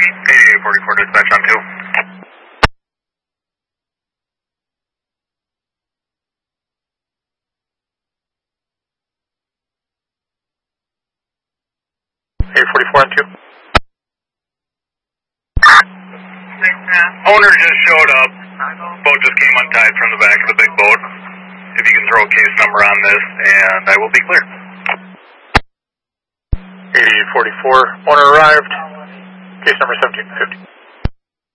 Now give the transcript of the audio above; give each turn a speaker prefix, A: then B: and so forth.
A: 8844 dispatch on 2. On 2. Owner just showed up. Boat just came untied from the back of the big boat. If you can throw a case number on this, and I will be clear. 8844, owner arrived. Case number 1750.